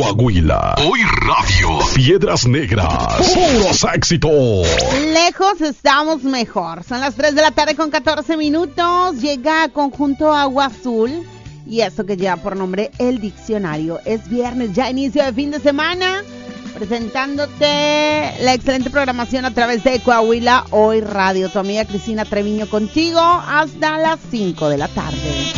Coahuila. Hoy Radio. Piedras Negras. Puros éxitos. Lejos estamos mejor. Son las 3 de la tarde con 14 minutos. Llega Conjunto Agua Azul. Y eso que lleva por nombre El Diccionario. Es viernes, ya inicio de fin de semana. Presentándote la excelente programación a través de Coahuila Hoy Radio. Tu amiga Cristina Treviño contigo hasta las 5 de la tarde.